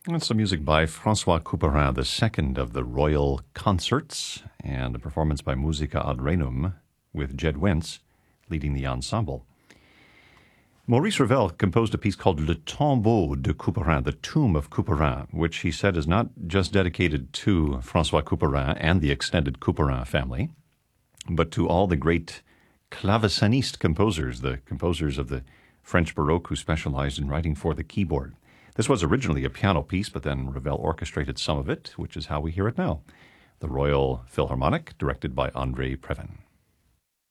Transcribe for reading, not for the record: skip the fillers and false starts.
That's some music by François Couperin, the second of the Royal Concerts, and a performance by Musica ad Renum with Jed Wentz leading the ensemble. Maurice Ravel composed a piece called Le Tombeau de Couperin, the Tomb of Couperin, which he said is not just dedicated to François Couperin and the extended Couperin family, but to all the great claveciniste composers, the composers of the French Baroque who specialized in writing for the keyboard. This was originally a piano piece, but then Ravel orchestrated some of it, which is how we hear it now. The Royal Philharmonic, directed by André Previn.